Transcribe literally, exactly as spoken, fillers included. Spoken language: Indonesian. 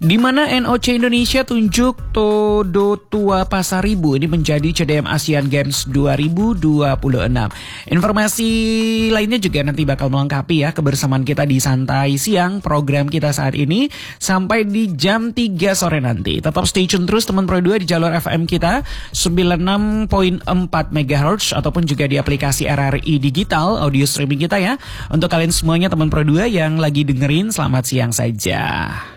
Di mana N O C Indonesia tunjuk Todo Tua Pasaribu ini menjadi C D M Asian Games dua ribu dua puluh enam. Informasi lainnya juga nanti bakal melengkapi ya kebersamaan kita di Santai Siang program kita saat ini sampai di jam tiga sore nanti. Tetap stay tune terus teman Pro dua di jalur F M kita sembilan puluh enam koma empat megahertz ataupun juga di aplikasi R R I Digital audio streaming kita ya. Untuk kalian semuanya teman Pro dua yang lagi dengerin, selamat siang saja.